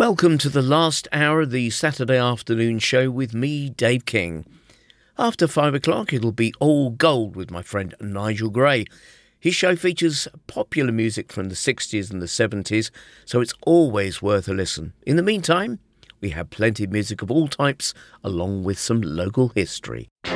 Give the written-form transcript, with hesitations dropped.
Welcome to the last hour of the Saturday afternoon show with me, Dave King. After 5 o'clock, it'll be all gold with my friend Nigel Gray. His show features popular music from the 60s and the 70s, so it's always worth a listen. In the meantime, we have plenty of music of all types, along with some local history.